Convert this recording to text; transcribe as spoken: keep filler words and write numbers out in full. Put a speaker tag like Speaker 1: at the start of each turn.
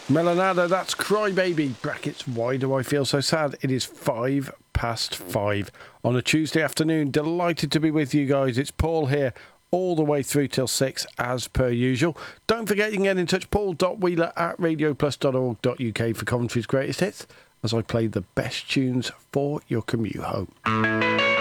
Speaker 1: Melanada, that's Crybaby. Brackets, why do I feel so sad? It is five past five on a Tuesday afternoon. Delighted to be with you guys. It's Paul here, all the way through till six, as per usual. Don't forget you can get in touch, paul dot wheeler at radio plus dot org dot u k for Coventry's greatest hits, as I play the best tunes for your commute home.